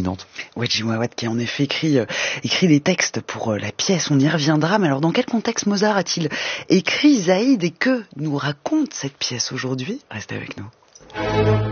fascinante. Wedgie Mouawad qui a en effet écrit des textes pour la pièce, on y reviendra. Mais alors dans quel contexte Mozart a-t-il écrit Zaïd et que nous raconte cette pièce aujourd'hui? Restez avec nous.